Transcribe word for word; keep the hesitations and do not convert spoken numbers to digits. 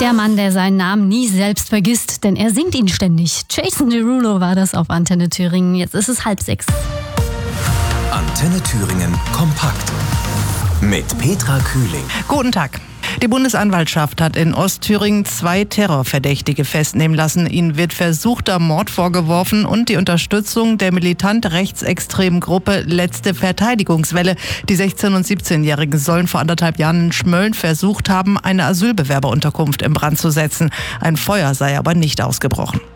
Der Mann, der seinen Namen nie selbst vergisst, denn er singt ihn ständig. Jason Derulo war das auf Antenne Thüringen. Jetzt ist es halb sechs. Antenne Thüringen kompakt mit Petra Kühling. Guten Tag. Die Bundesanwaltschaft hat in Ostthüringen zwei Terrorverdächtige festnehmen lassen. Ihnen wird versuchter Mord vorgeworfen und die Unterstützung der militant rechtsextremen Gruppe Letzte Verteidigungswelle. Die sechzehn- und siebzehnjährigen sollen vor anderthalb Jahren in Schmölln versucht haben, eine Asylbewerberunterkunft in Brand zu setzen. Ein Feuer sei aber nicht ausgebrochen.